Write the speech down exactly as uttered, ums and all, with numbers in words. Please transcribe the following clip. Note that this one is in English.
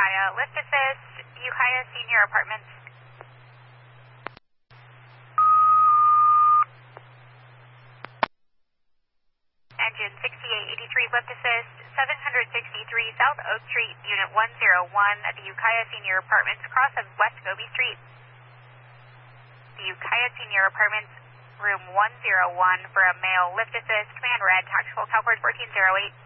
Ukiah. Lift assist, Ukiah Senior Apartments. Engine sixty-eight eighty-three, lift assist, seven sixty-three South Oak Street, Unit one oh one at the Ukiah Senior Apartments, cross of West Gobi Street. The Ukiah Senior Apartments, room one oh one for a male, lift assist, command red, tactical Cowboard fourteen oh eight.